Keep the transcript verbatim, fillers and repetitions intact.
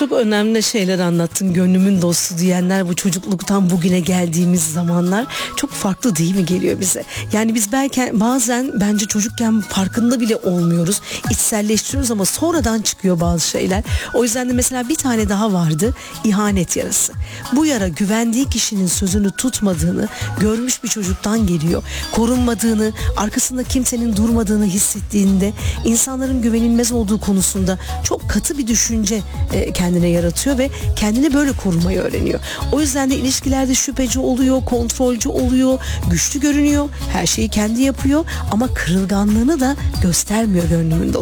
Çok önemli şeyler anlattın. Gönlümün dostu diyenler, bu çocukluktan bugüne geldiğimiz zamanlar çok farklı değil mi geliyor bize? Yani biz belki bazen bence çocukken farkında bile olmuyoruz. İçselleştiriyoruz ama sonradan çıkıyor bazı şeyler. O yüzden de mesela bir tane daha vardı. İhanet yarası. Bu yara güvendiği kişinin sözünü tutmadığını görmüş bir çocuktan geliyor. Korunmadığını, arkasında kimsenin durmadığını hissettiğinde insanların güvenilmez olduğu konusunda çok katı bir düşünce e, kendine yaratıyor ve kendini böyle korumayı öğreniyor. O yüzden de ilişkilerde şüpheci oluyor, kontrolcü oluyor, güçlü görünüyor, her şeyi kendi yapıyor ama kırılganlığını da göstermiyor gönlümün dostu.